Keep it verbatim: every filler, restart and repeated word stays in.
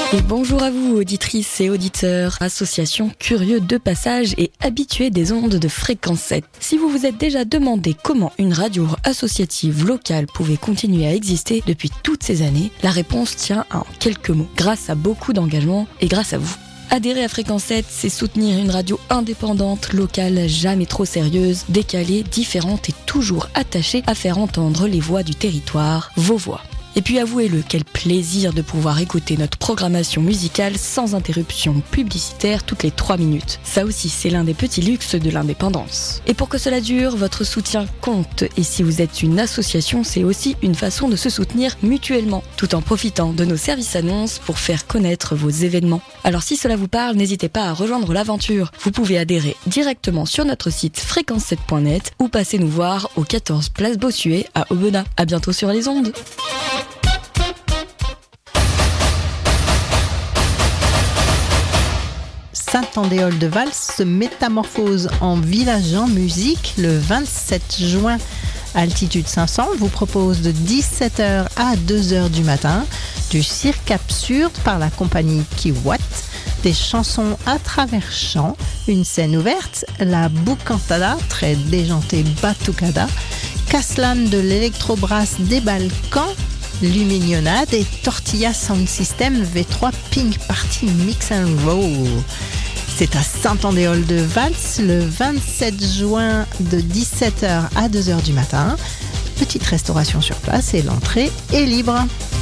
Et bonjour à vous, auditrices et auditeurs, association curieux de passage et habitués des ondes de fréquence sept. Si vous vous êtes déjà demandé comment une radio associative locale pouvait continuer à exister depuis toutes ces années, la réponse tient en quelques mots, grâce à beaucoup d'engagement et grâce à vous. Adhérer à Fréquence sept, c'est soutenir une radio indépendante, locale, jamais trop sérieuse, décalée, différente et toujours attachée à faire entendre les voix du territoire, vos voix. Et puis avouez-le, quel plaisir de pouvoir écouter notre programmation musicale sans interruption publicitaire toutes les trois minutes. Ça aussi, c'est l'un des petits luxes de l'indépendance. Et pour que cela dure, votre soutien compte. Et si vous êtes une association, c'est aussi une façon de se soutenir mutuellement, tout en profitant de nos services annonces pour faire connaître vos événements. Alors si cela vous parle, n'hésitez pas à rejoindre l'aventure. Vous pouvez adhérer directement sur notre site fréquence sept point net ou passer nous voir au quatorze place Bossuet à Aubenas. À bientôt sur les ondes. Saint-Andéol-de-Vals se métamorphose en village en musique le vingt-sept juin. Altitude cinq cents vous propose de dix-sept heures à deux heures du matin du cirque absurde par la compagnie Kiwatt, des chansons à travers champs, une scène ouverte, la bucantada, très déjantée batucada, Caslan de l'électrobrass des Balkans, Lumignonade et Tortilla Sound System V trois Pink Party Mix and Roll. C'est à Saint-Andéol-de-Vals le vingt-sept juin de dix-sept heures à deux heures du matin. Petite restauration sur place et l'entrée est libre.